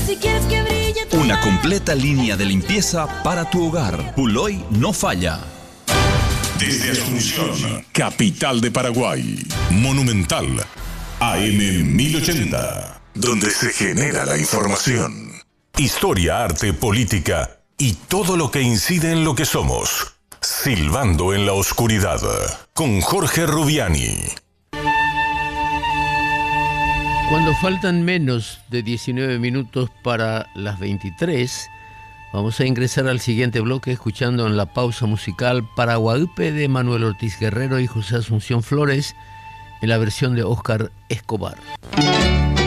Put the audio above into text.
si quieres que brille tu Una mar. completa línea de limpieza para tu hogar. Puloy no falla. Desde Asunción, capital de Paraguay. Monumental. AM 1080. Donde se genera la información. Historia, arte, política y todo lo que incide en lo que somos. Silbando en la oscuridad. Con Jorge Rubiani. Cuando faltan menos de 19 minutos para las 23, vamos a ingresar al siguiente bloque escuchando en la pausa musical Paraguaípe de Manuel Ortiz Guerrero y José Asunción Flores en la versión de Óscar Escobar.